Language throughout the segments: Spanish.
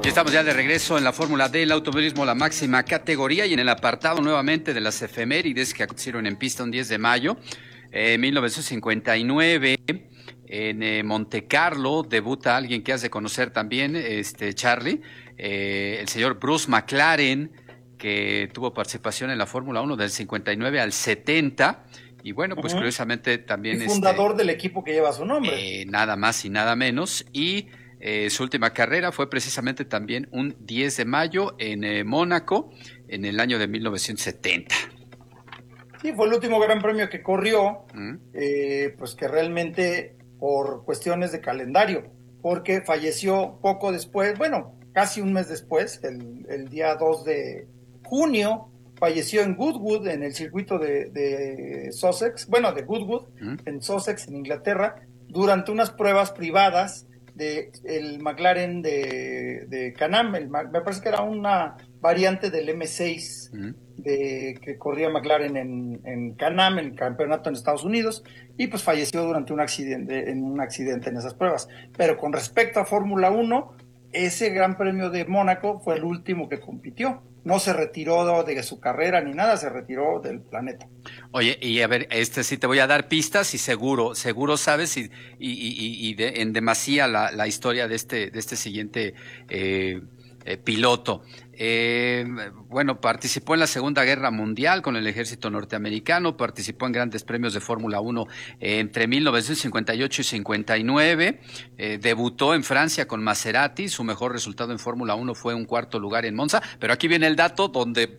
Y estamos ya de regreso en la Fórmula D, el automovilismo, la máxima categoría, y en el apartado nuevamente de las efemérides que acontecieron en pista un 10 de mayo. 1959, en Monte Carlo, debuta alguien que has de conocer también, Charlie, el señor Bruce McLaren, que tuvo participación en la Fórmula 1 del 59 al 70. Y bueno, pues curiosamente también... Y fundador del equipo que lleva su nombre. Nada más y nada menos. Y su última carrera fue precisamente también un 10 de mayo en Mónaco, en el año de 1970. Sí, fue el último gran premio que corrió, pues que realmente por cuestiones de calendario, porque falleció poco después, bueno, casi un mes después, el día 2 de junio, falleció en Goodwood, en el circuito de Sussex, bueno, de Goodwood, en Sussex, en Inglaterra, durante unas pruebas privadas del McLaren de Can-Am. Me parece que era una variante del M6 que corría McLaren en Can-Am, en el campeonato en Estados Unidos, y pues falleció durante un accidente en esas pruebas. Pero con respecto a Fórmula 1, ese Gran Premio de Mónaco fue el último que compitió. No se retiró de su carrera ni nada, se retiró del planeta. Oye, y a ver, sí te voy a dar pistas y seguro sabes en demasía la historia de este siguiente piloto. Bueno, participó en la Segunda Guerra Mundial con el ejército norteamericano, participó en grandes premios de Fórmula 1 entre 1958 y 59, debutó en Francia con Maserati, su mejor resultado en Fórmula 1 fue un cuarto lugar en Monza, pero aquí viene el dato donde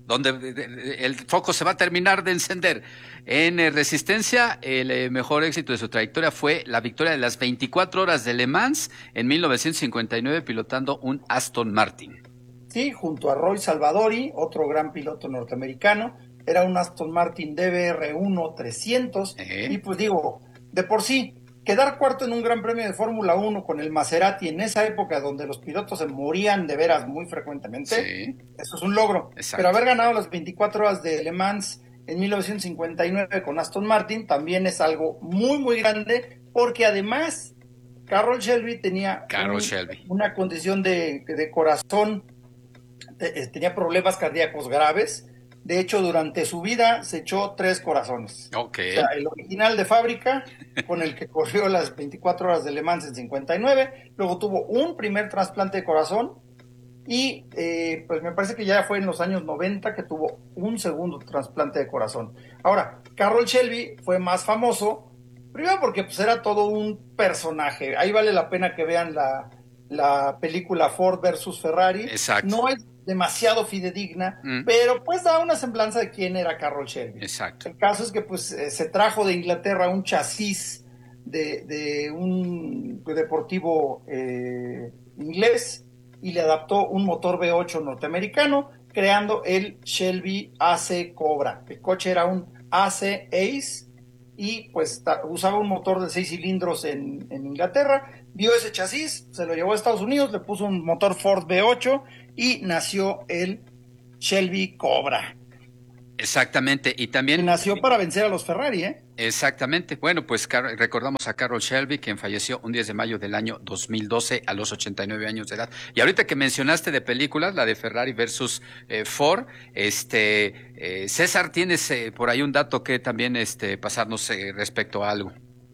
el foco se va a terminar de encender. En resistencia, el mejor éxito de su trayectoria fue la victoria de las 24 horas de Le Mans en 1959 pilotando un Aston Martin. Sí, junto a Roy Salvadori, otro gran piloto norteamericano. Era un Aston Martin DBR1 300 y pues digo, de por sí, quedar cuarto en un gran premio de Fórmula 1 con el Maserati en esa época donde los pilotos se morían de veras muy frecuentemente, eso es un logro. Exacto. Pero haber ganado las 24 horas de Le Mans en 1959 con Aston Martin también es algo muy, muy grande, porque además Carroll Shelby tenía una condición de corazón, tenía problemas cardíacos graves. De hecho, durante su vida se echó 3 corazones. Okay. O sea, el original de fábrica, con el que corrió las 24 horas de Le Mans en 59, luego tuvo un primer trasplante de corazón y pues me parece que ya fue en los años 90 que tuvo un segundo trasplante de corazón. Ahora, Carroll Shelby fue más famoso, primero porque pues era todo un personaje. Ahí vale la pena que vean la película Ford versus Ferrari. Exacto. No es demasiado fidedigna, pero pues da una semblanza de quién era Carroll Shelby. Exacto. El caso es que pues se trajo de Inglaterra un chasis de un deportivo inglés y le adaptó un motor V8 norteamericano, creando el Shelby AC Cobra. El coche era un AC Ace y pues usaba un motor de 6 cilindros en Inglaterra. Vio ese chasis, se lo llevó a Estados Unidos, le puso un motor Ford V8 y nació el Shelby Cobra. Exactamente, y también... Y nació para vencer a los Ferrari, ¿eh? Exactamente. Bueno, pues recordamos a Carroll Shelby, quien falleció un 10 de mayo del año 2012 a los 89 años de edad. Y ahorita que mencionaste de películas, la de Ferrari versus Ford, César, tienes por ahí un dato que también pasarnos respecto a algo.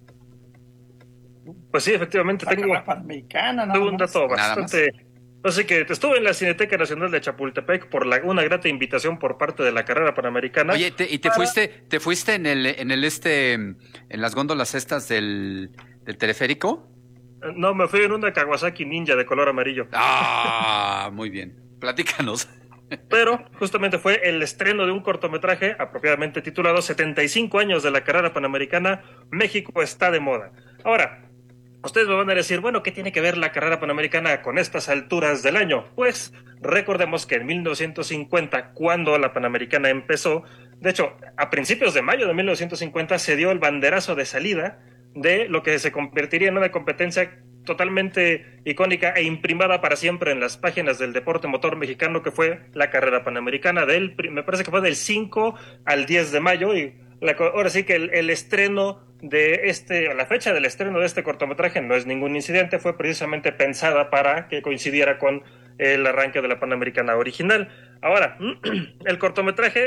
Pues sí, efectivamente tengo un dato bastante... Así que estuve en la Cineteca Nacional de Chapultepec por una grata invitación por parte de la carrera panamericana. Oye, ¿y te fuiste en las góndolas estas del teleférico? No, me fui en una Kawasaki Ninja de color amarillo. Ah, muy bien. Platícanos. Pero justamente fue el estreno de un cortometraje apropiadamente titulado 75 años de la carrera panamericana, México está de moda. Ahora, ustedes me van a decir, bueno, ¿qué tiene que ver la carrera panamericana con estas alturas del año? Pues recordemos que en 1950, cuando la Panamericana empezó, de hecho, a principios de mayo de 1950 se dio el banderazo de salida de lo que se convertiría en una competencia totalmente icónica e imprimada para siempre en las páginas del deporte motor mexicano, que fue la carrera panamericana me parece que fue del 5 al 10 de mayo, y ahora sí que el estreno de la fecha del estreno de este cortometraje no es ningún incidente, fue precisamente pensada para que coincidiera con el arranque de la Panamericana original. Ahora, el cortometraje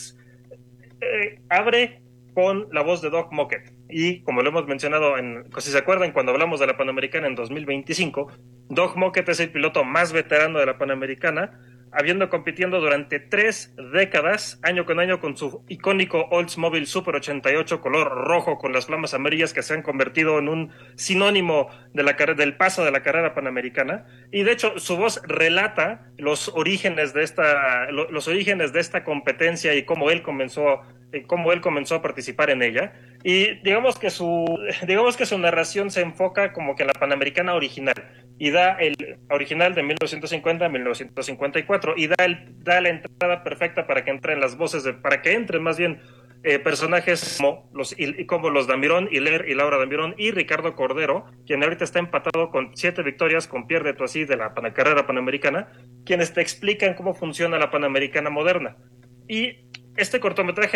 abre con la voz de Doc Mockett. Y como lo hemos mencionado, si se acuerdan, cuando hablamos de la Panamericana en 2025, Doc Mockett es el piloto más veterano de la Panamericana, habiendo compitiendo durante 3 décadas, año con año, con su icónico Oldsmobile Super 88 color rojo con las flamas amarillas, que se han convertido en un sinónimo del paso de la carrera panamericana. Y de hecho, su voz relata los orígenes de esta competencia y cómo él comenzó a participar en ella. Y digamos que su narración se enfoca como que en la Panamericana original, y da el original de 1950 a 1954, y da la entrada perfecta para que entren más bien personajes como los Damirón, Hilaire y Laura Damirón, y Ricardo Cordero, quien ahorita está empatado con 7 victorias con Pierre de Toisy de la carrera panamericana, quienes te explican cómo funciona la Panamericana moderna. Y este cortometraje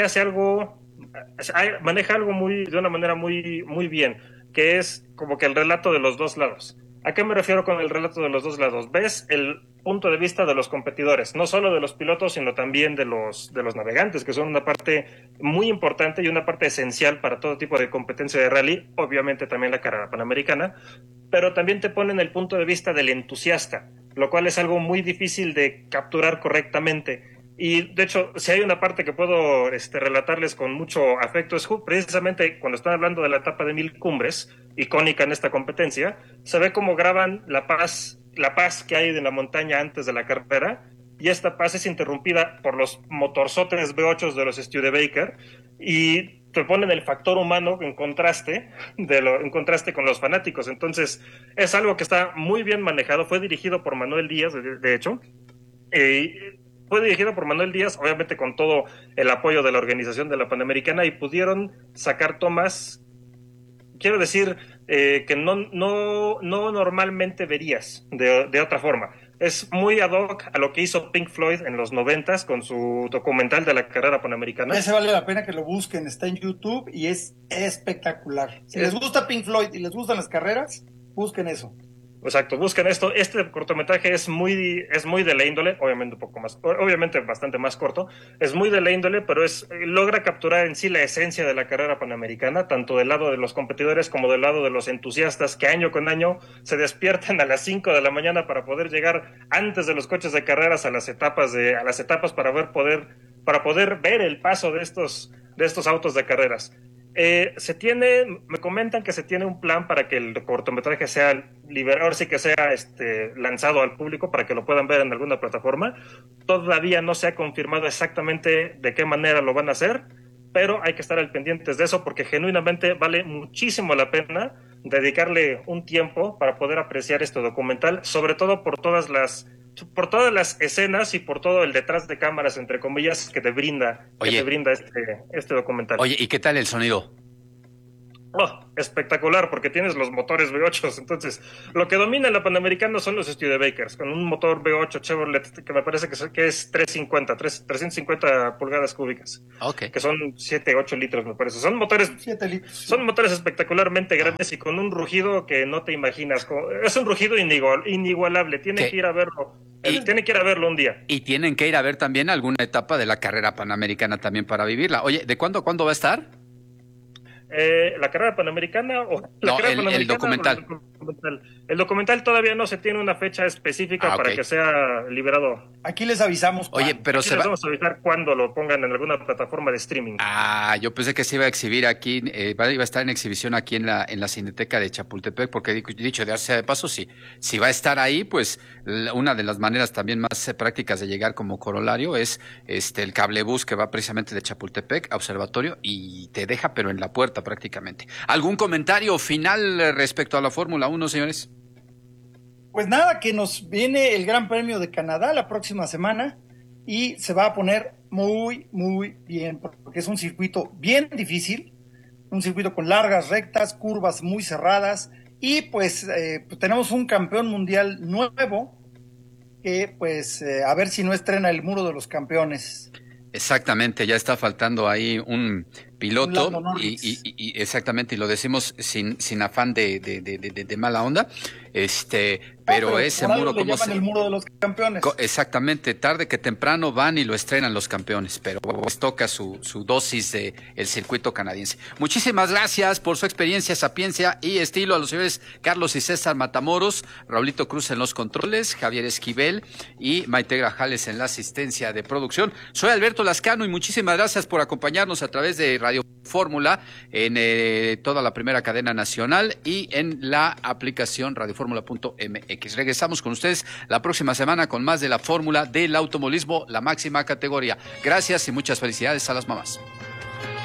maneja algo de una manera muy, muy bien, que es como que el relato de los dos lados. ¿A qué me refiero con el relato de los dos lados? Ves el punto de vista de los competidores, no solo de los pilotos, sino también de los navegantes, que son una parte muy importante y una parte esencial para todo tipo de competencia de rally, obviamente también la carrera panamericana, pero también te ponen el punto de vista del entusiasta, lo cual es algo muy difícil de capturar correctamente. Y de hecho, si hay una parte que puedo relatarles con mucho afecto, es precisamente cuando están hablando de la etapa de 1000 cumbres, icónica en esta competencia. Se ve cómo graban la paz que hay de la montaña antes de la carrera, y esta paz es interrumpida por los motorzotes V8 de los Studebaker, y te ponen el factor humano en contraste con los fanáticos. Entonces es algo que está muy bien manejado. Fue dirigido por Manuel Díaz, de hecho. Fue dirigido por Manuel Díaz, obviamente con todo el apoyo de la organización de la Panamericana, y pudieron sacar tomas, quiero decir, que no normalmente verías de otra forma. Es muy ad hoc a lo que hizo Pink Floyd en los 90s con su documental de la carrera panamericana. Ese vale la pena que lo busquen, está en YouTube y es espectacular. Si les gusta Pink Floyd y les gustan las carreras, busquen eso. Exacto, busquen esto. Este cortometraje es muy de la índole, obviamente bastante más corto, es muy de la índole, pero logra capturar en sí la esencia de la carrera panamericana, tanto del lado de los competidores como del lado de los entusiastas, que año con año se despiertan a las 5 de la mañana para poder llegar antes de los coches de carreras a las etapas para poder ver el paso de estos autos de carreras. Me comentan que se tiene un plan para que el cortometraje sea liberado, sí que sea lanzado al público para que lo puedan ver en alguna plataforma. Todavía no se ha confirmado exactamente de qué manera lo van a hacer, pero hay que estar al pendientes de eso, porque genuinamente vale muchísimo la pena dedicarle un tiempo para poder apreciar este documental, sobre todo por todas las escenas y por todo el detrás de cámaras, entre comillas, que te brinda este documental. Oye, ¿y qué tal el sonido? Espectacular, porque tienes los motores V8, entonces lo que domina la Panamericana son los Studebakers, con un motor V8 Chevrolet que me parece que es 350 pulgadas cúbicas, okay, que son 7-8 litros, me parece. Son motores 7 litros. Son motores espectacularmente grandes y con un rugido que no te imaginas. Es un rugido inigualable. Tienen que ir a verlo. Tienen que ir a verlo un día. Y tienen que ir a ver también alguna etapa de la carrera panamericana también para vivirla. Oye, ¿de cuándo a cuándo va a estar? ¿La carrera panamericana o la carrera panamericana? El documental. El documental todavía no se tiene una fecha específica para que sea liberado. Aquí les avisamos. Oye, pero les vamos a avisar cuando lo pongan en alguna plataforma de streaming. Yo pensé que se iba a exhibir aquí, iba a estar en exhibición aquí en la Cineteca de Chapultepec, porque dicho de paso, si va a estar ahí, pues una de las maneras también más prácticas de llegar como corolario es el cablebús que va precisamente de Chapultepec a Observatorio y te deja pero en la puerta prácticamente. ¿Algún comentario final respecto a la Fórmula 1, señores? Pues nada, que nos viene el Gran Premio de Canadá la próxima semana y se va a poner muy, muy bien, porque es un circuito bien difícil, un circuito con largas rectas, curvas muy cerradas, y pues tenemos un campeón mundial nuevo que pues a ver si no estrena el muro de los campeones. Exactamente, ya está faltando ahí un piloto, Lando Norris. y exactamente, y lo decimos sin afán de mala onda, pero ese por algo muro, le ¿cómo llaman el muro de los campeones? Exactamente, tarde que temprano van y lo estrenan los campeones, pero pues toca su dosis de el circuito canadiense. Muchísimas gracias por su experiencia, sapiencia y estilo a los señores Carlos y César Matamoros, Raulito Cruz en los controles, Javier Esquivel y Maite Grajales en la asistencia de producción. Soy Alberto Lascano y muchísimas gracias por acompañarnos a través de Radio Fórmula en toda la primera cadena nacional y en la aplicación radioformula.mx. Regresamos con ustedes la próxima semana con más de la fórmula del automovilismo, la máxima categoría. Gracias y muchas felicidades a las mamás.